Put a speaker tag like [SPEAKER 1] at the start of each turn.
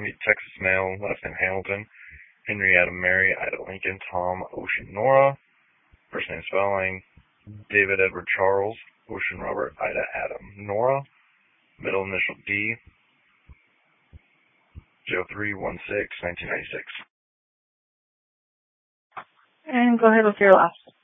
[SPEAKER 1] Texas male, last name Hamilton. Henry Adam Mary, Ida Lincoln, Tom Ocean Nora. First name spelling. David Edward Charles, Ocean Robert, Ida Adam Nora. Middle initial D. 03/16/1996.
[SPEAKER 2] And go ahead with your last.